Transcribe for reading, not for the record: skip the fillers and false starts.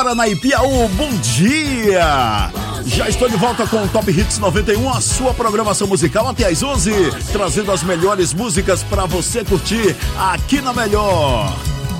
Paranaípiaú, bom dia! Já estou de volta com o Top Hits 91, a sua programação musical até às 11, trazendo as melhores músicas para você curtir aqui na Melhor.